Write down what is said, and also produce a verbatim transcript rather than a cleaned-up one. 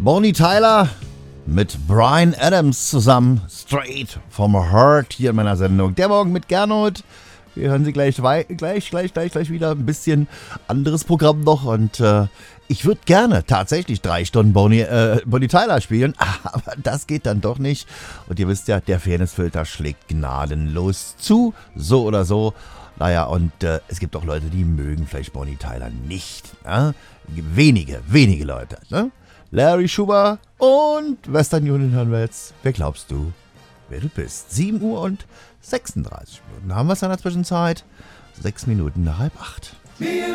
Bonnie Tyler mit Bryan Adams zusammen, Straight from a Heart, hier in meiner Sendung. Der Morgen mit Gernot. Wir hören Sie gleich, wei- gleich, gleich, gleich, gleich wieder. Ein bisschen anderes Programm noch. Und äh, ich würde gerne tatsächlich drei Stunden Bonnie, äh, Bonnie Tyler spielen. Aber das geht dann doch nicht. Und ihr wisst ja, der Fairnessfilter schlägt gnadenlos zu. So oder so. Naja, und äh, es gibt auch Leute, die mögen vielleicht Bonnie Tyler nicht. Ja? Wenige, wenige Leute. Ne? Larry Schuber und Western Union hören wir jetzt. Wer glaubst du, wer du bist? sieben Uhr und sechsunddreißig Minuten. Haben wir es in der Zwischenzeit? Sechs Minuten nach halb acht.